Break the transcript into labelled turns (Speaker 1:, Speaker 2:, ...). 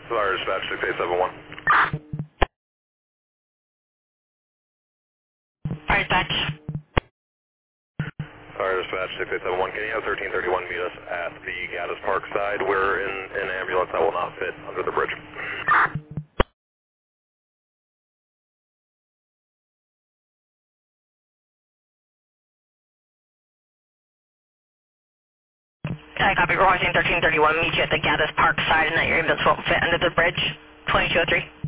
Speaker 1: Fire dispatch 6871.
Speaker 2: Fire dispatch.
Speaker 1: Fire dispatch 6871. Can you have 1331 meet us at the Gaddis Park side? We're in an ambulance that will not fit under the bridge.
Speaker 2: I copy. We're watching 1331. Meet you at the Gaddis Park side and that your ambulance won't fit under the bridge. 2203.